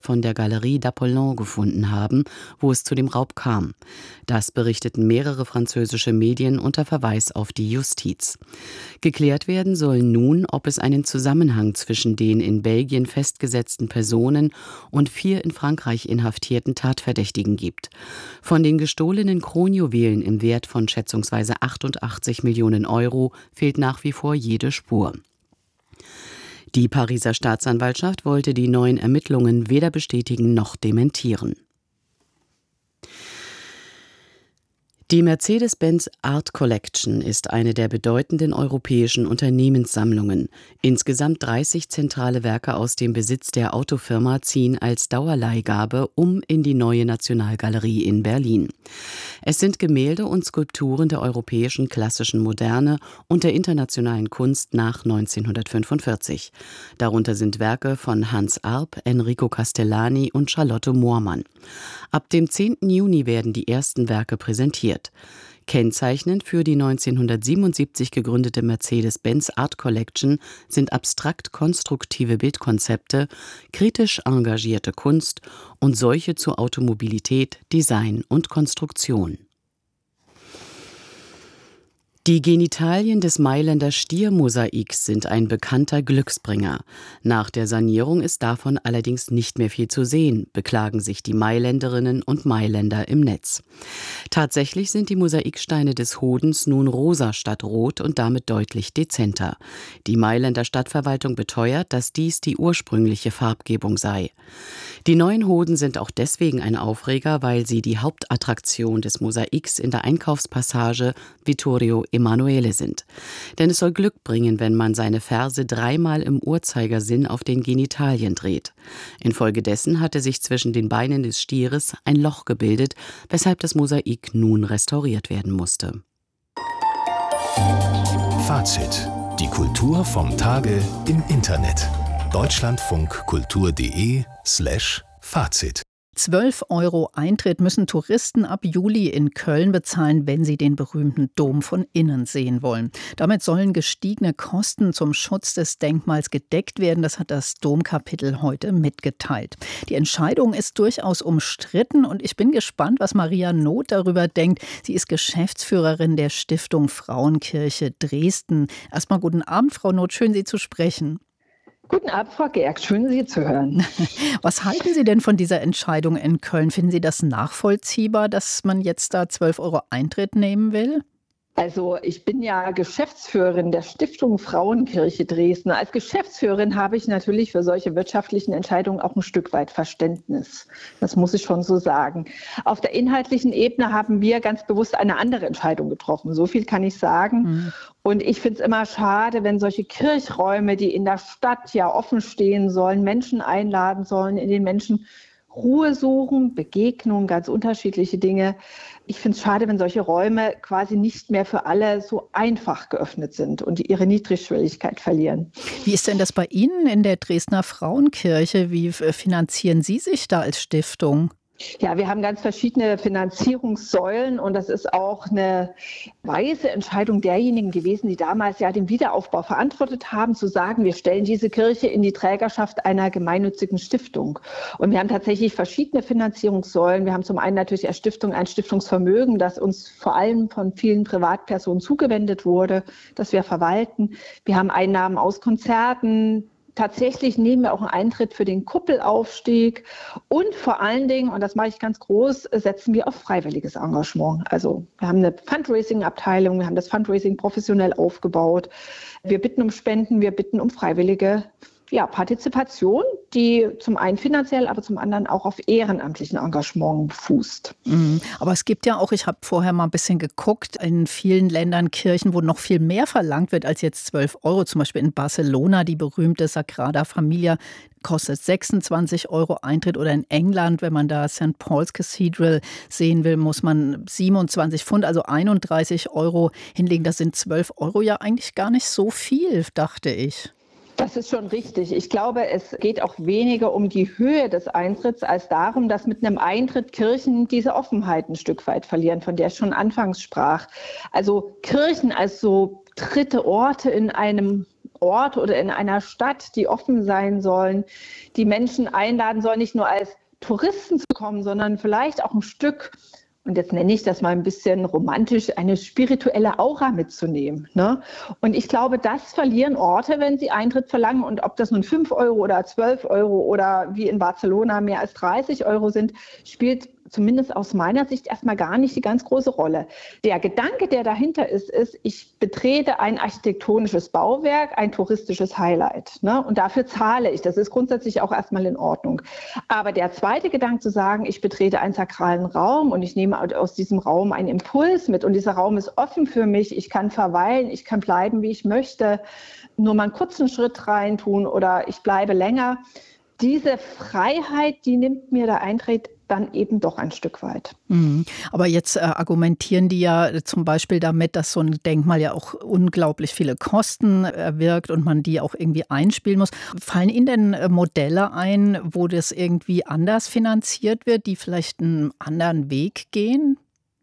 von der Galerie d'Apollon gefunden haben, wo es zu dem Raub kam. Das berichteten mehrere französische Medien unter Verweis auf die Justiz. Geklärt werden soll nun, ob es einen Zusammenhang zwischen den in Belgien festgesetzten Personen und 4 in Frankreich inhaftierten Tatverdächtigen gibt. Von den gestohlenen Kronjuwelen im Wert von schätzungsweise 88 Millionen Euro fehlt nach wie vor jede Spur. Die Pariser Staatsanwaltschaft wollte die neuen Ermittlungen weder bestätigen noch dementieren. Die Mercedes-Benz Art Collection ist eine der bedeutenden europäischen Unternehmenssammlungen. Insgesamt 30 zentrale Werke aus dem Besitz der Autofirma ziehen als Dauerleihgabe in die neue Nationalgalerie in Berlin. Es sind Gemälde und Skulpturen der europäischen klassischen Moderne und der internationalen Kunst nach 1945. Darunter sind Werke von Hans Arp, Enrico Castellani und Charlotte Moormann. Ab dem 10. Juni werden die ersten Werke präsentiert. Kennzeichnend für die 1977 gegründete Mercedes-Benz Art Collection sind abstrakt konstruktive Bildkonzepte, kritisch engagierte Kunst und solche zur Automobilität, Design und Konstruktion. Die Genitalien des Mailänder Stiermosaiks sind ein bekannter Glücksbringer. Nach der Sanierung ist davon allerdings nicht mehr viel zu sehen, beklagen sich die Mailänderinnen und Mailänder im Netz. Tatsächlich sind die Mosaiksteine des Hodens nun rosa statt rot und damit deutlich dezenter. Die Mailänder Stadtverwaltung beteuert, dass dies die ursprüngliche Farbgebung sei. Die neuen Hoden sind auch deswegen ein Aufreger, weil sie die Hauptattraktion des Mosaiks in der Einkaufspassage Vittorio Emanuele sind. Denn es soll Glück bringen, wenn man seine Ferse 3-mal im Uhrzeigersinn auf den Genitalien dreht. Infolgedessen hatte sich zwischen den Beinen des Stieres ein Loch gebildet, weshalb das Mosaik nun restauriert werden musste. Fazit: Die Kultur vom Tage im Internet. deutschlandfunkkultur.de/Fazit. 12 € Eintritt müssen Touristen ab Juli in Köln bezahlen, wenn sie den berühmten Dom von innen sehen wollen. Damit sollen gestiegene Kosten zum Schutz des Denkmals gedeckt werden. Das hat das Domkapitel heute mitgeteilt. Die Entscheidung ist durchaus umstritten und ich bin gespannt, was Maria Noth darüber denkt. Sie ist Geschäftsführerin der Stiftung Frauenkirche Dresden. Erstmal guten Abend, Frau Noth, schön Sie zu sprechen. Guten Abend, Frau Geerk, schön Sie zu hören. Was halten Sie denn von dieser Entscheidung in Köln? Finden Sie das nachvollziehbar, dass man jetzt da 12 € Eintritt nehmen will? Also ich bin ja Geschäftsführerin der Stiftung Frauenkirche Dresden. Als Geschäftsführerin habe ich natürlich für solche wirtschaftlichen Entscheidungen auch ein Stück weit Verständnis. Das muss ich schon so sagen. Auf der inhaltlichen Ebene haben wir ganz bewusst eine andere Entscheidung getroffen. So viel kann ich sagen. Und ich finde es immer schade, wenn solche Kirchräume, die in der Stadt ja offen stehen sollen, Menschen einladen sollen, in den Menschen Ruhe suchen, Begegnungen, ganz unterschiedliche Dinge. Ich finde es schade, wenn solche Räume quasi nicht mehr für alle so einfach geöffnet sind und ihre Niedrigschwelligkeit verlieren. Wie ist denn das bei Ihnen in der Dresdner Frauenkirche? Wie finanzieren Sie sich da als Stiftung? Ja, wir haben ganz verschiedene Finanzierungssäulen und das ist auch eine weise Entscheidung derjenigen gewesen, die damals ja den Wiederaufbau verantwortet haben, zu sagen, wir stellen diese Kirche in die Trägerschaft einer gemeinnützigen Stiftung. Und wir haben tatsächlich verschiedene Finanzierungssäulen. Wir haben zum einen natürlich als Stiftung ein Stiftungsvermögen, das uns vor allem von vielen Privatpersonen zugewendet wurde, das wir verwalten. Wir haben Einnahmen aus Konzerten. Tatsächlich nehmen wir auch einen Eintritt für den Kuppelaufstieg und vor allen Dingen, und das mache ich ganz groß, setzen wir auf freiwilliges Engagement. Also wir haben eine Fundraising-Abteilung, wir haben das Fundraising professionell aufgebaut. Wir bitten um Spenden, wir bitten um freiwillige Partizipation, die zum einen finanziell, aber zum anderen auch auf ehrenamtlichen Engagement fußt. Aber es gibt ja auch, ich habe vorher mal ein bisschen geguckt, in vielen Ländern Kirchen, wo noch viel mehr verlangt wird als jetzt 12 €. Zum Beispiel in Barcelona, die berühmte Sagrada Familia, kostet 26 € Eintritt. Oder in England, wenn man da St. Paul's Cathedral sehen will, muss man 27 Pfund, also 31 € hinlegen. Das sind 12 € ja eigentlich gar nicht so viel, dachte ich. Das ist schon richtig. Ich glaube, es geht auch weniger um die Höhe des Eintritts als darum, dass mit einem Eintritt Kirchen diese Offenheit ein Stück weit verlieren, von der ich schon anfangs sprach. Also Kirchen als so dritte Orte in einem Ort oder in einer Stadt, die offen sein sollen, die Menschen einladen sollen, nicht nur als Touristen zu kommen, sondern vielleicht auch ein Stück, und jetzt nenne ich das mal ein bisschen romantisch, eine spirituelle Aura mitzunehmen. Ne? Und ich glaube, das verlieren Orte, wenn sie Eintritt verlangen. Und ob das nun 5 Euro oder 12 Euro oder wie in Barcelona mehr als 30 Euro sind, spielt zumindest aus meiner Sicht erstmal gar nicht die ganz große Rolle. Der Gedanke, der dahinter ist, ich betrete ein architektonisches Bauwerk, ein touristisches Highlight. Ne? Und dafür zahle ich. Das ist grundsätzlich auch erstmal in Ordnung. Aber der zweite Gedanke zu sagen, ich betrete einen sakralen Raum und ich nehme aus diesem Raum einen Impuls mit und dieser Raum ist offen für mich, ich kann verweilen, ich kann bleiben, wie ich möchte, nur mal einen kurzen Schritt rein tun oder ich bleibe länger. Diese Freiheit, die nimmt mir der Eintritt dann eben doch ein Stück weit. Aber jetzt argumentieren die ja zum Beispiel damit, dass so ein Denkmal ja auch unglaublich viele Kosten erwirkt und man die auch irgendwie einspielen muss. Fallen Ihnen denn Modelle ein, wo das irgendwie anders finanziert wird, die vielleicht einen anderen Weg gehen?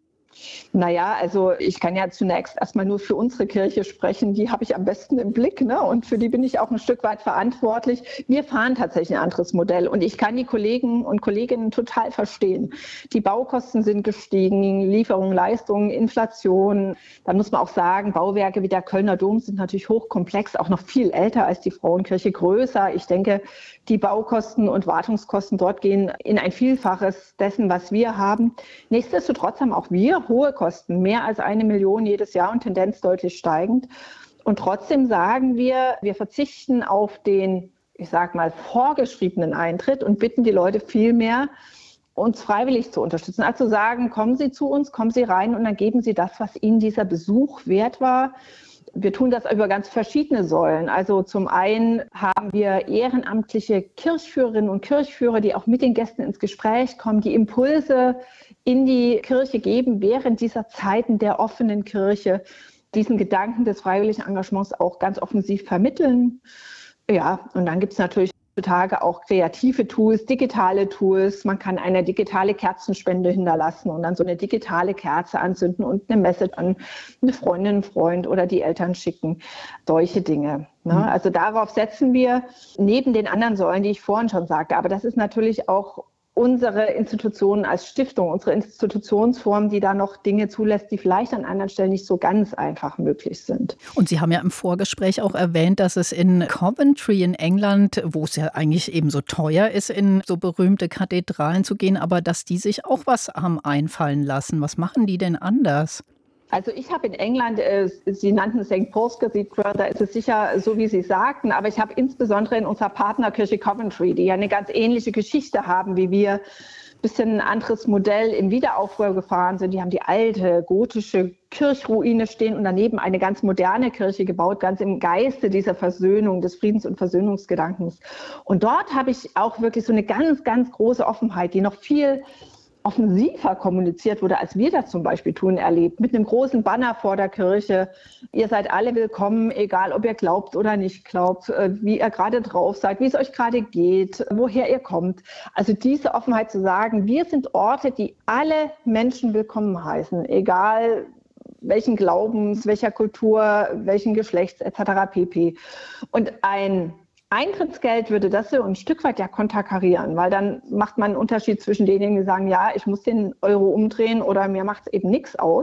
Naja, also ich kann ja zunächst erstmal nur für unsere Kirche sprechen. Die habe ich am besten im Blick, ne? Und für die bin ich auch ein Stück weit verantwortlich. Wir fahren tatsächlich ein anderes Modell und ich kann die Kollegen und Kolleginnen total verstehen. Die Baukosten sind gestiegen, Lieferung, Leistungen, Inflation. Da muss man auch sagen, Bauwerke wie der Kölner Dom sind natürlich hochkomplex, auch noch viel älter als die Frauenkirche, größer. Ich denke, die Baukosten und Wartungskosten dort gehen in ein Vielfaches dessen, was wir haben. Nichtsdestotrotz haben auch wir hohe Kosten, mehr als 1 Million jedes Jahr und Tendenz deutlich steigend. Und trotzdem sagen wir verzichten auf den, ich sag mal, vorgeschriebenen Eintritt und bitten die Leute vielmehr, uns freiwillig zu unterstützen. Also sagen, kommen Sie zu uns, kommen Sie rein und dann geben Sie das, was Ihnen dieser Besuch wert war. Wir tun das über ganz verschiedene Säulen. Also zum einen haben wir ehrenamtliche Kirchführerinnen und Kirchführer, die auch mit den Gästen ins Gespräch kommen, die Impulse in die Kirche geben, während dieser Zeiten der offenen Kirche diesen Gedanken des freiwilligen Engagements auch ganz offensiv vermitteln. Ja, und dann gibt es natürlich heutzutage auch kreative Tools, digitale Tools. Man kann eine digitale Kerzenspende hinterlassen und dann so eine digitale Kerze anzünden und eine Message an eine Freundin, einen Freund oder die Eltern schicken. Solche Dinge. Ne? Also darauf setzen wir neben den anderen Säulen, die ich vorhin schon sagte. Aber das ist natürlich auch unsere Institutionen als Stiftung, unsere Institutionsform, die da noch Dinge zulässt, die vielleicht an anderen Stellen nicht so ganz einfach möglich sind. Und Sie haben ja im Vorgespräch auch erwähnt, dass es in Coventry in England, wo es ja eigentlich eben so teuer ist, in so berühmte Kathedralen zu gehen, aber dass die sich auch was haben einfallen lassen. Was machen die denn anders? Also ich habe in England, Sie nannten St. Paul's Cathedral, da ist es sicher so, wie Sie sagten, aber ich habe insbesondere in unserer Partnerkirche Coventry, die ja eine ganz ähnliche Geschichte haben wie wir, ein bisschen ein anderes Modell im Wiederaufbau gefahren sind. Die haben die alte gotische Kirchruine stehen und daneben eine ganz moderne Kirche gebaut, ganz im Geiste dieser Versöhnung, des Friedens- und Versöhnungsgedankens. Und dort habe ich auch wirklich so eine ganz, ganz große Offenheit, die noch viel offensiver kommuniziert wurde, als wir das zum Beispiel tun, erlebt. Mit einem großen Banner vor der Kirche. Ihr seid alle willkommen, egal ob ihr glaubt oder nicht glaubt, wie ihr gerade drauf seid, wie es euch gerade geht, woher ihr kommt. Also diese Offenheit zu sagen, wir sind Orte, die alle Menschen willkommen heißen, egal welchen Glaubens, welcher Kultur, welchen Geschlechts etc. pp. Und ein Eintrittsgeld würde das so ein Stück weit ja konterkarieren, weil dann macht man einen Unterschied zwischen denjenigen, die sagen, ja, ich muss den Euro umdrehen oder mir macht es eben nichts aus.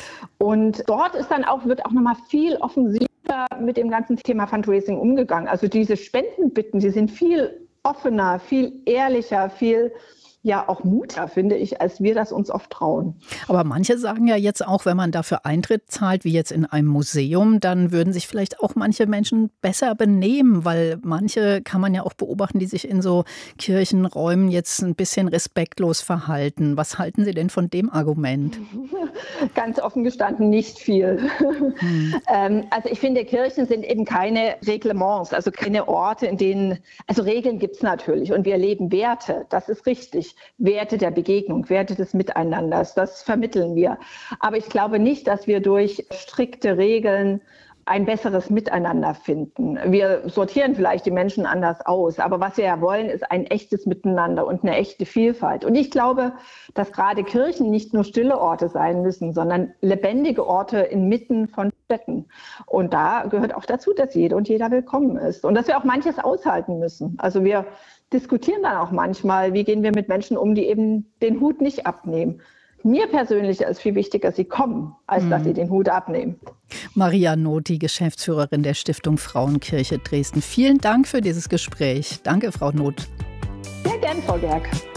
Und dort ist dann auch, wird auch nochmal viel offensiver mit dem ganzen Thema Fundraising umgegangen. Also diese Spendenbitten, die sind viel offener, viel ehrlicher, viel auch mutiger, finde ich, als wir das uns oft trauen. Aber manche sagen ja jetzt auch, wenn man dafür Eintritt zahlt, wie jetzt in einem Museum, dann würden sich vielleicht auch manche Menschen besser benehmen, weil manche kann man ja auch beobachten, die sich in so Kirchenräumen jetzt ein bisschen respektlos verhalten. Was halten Sie denn von dem Argument? Ganz offen gestanden, nicht viel. Also ich finde, Kirchen sind eben keine Reglements, also keine Orte, in denen, also Regeln gibt es natürlich und wir erleben Werte, das ist richtig. Werte der Begegnung, Werte des Miteinanders, das vermitteln wir. Aber ich glaube nicht, dass wir durch strikte Regeln ein besseres Miteinander finden. Wir sortieren vielleicht die Menschen anders aus, aber was wir ja wollen, ist ein echtes Miteinander und eine echte Vielfalt. Und ich glaube, dass gerade Kirchen nicht nur stille Orte sein müssen, sondern lebendige Orte inmitten von Betten. Und da gehört auch dazu, dass jede und jeder willkommen ist und dass wir auch manches aushalten müssen. Also wir diskutieren dann auch manchmal, wie gehen wir mit Menschen um, die eben den Hut nicht abnehmen. Mir persönlich ist viel wichtiger, sie kommen, als dass sie den Hut abnehmen. Maria Noth, die Geschäftsführerin der Stiftung Frauenkirche Dresden. Vielen Dank für dieses Gespräch. Danke, Frau Noth. Sehr gern, Frau Gerg.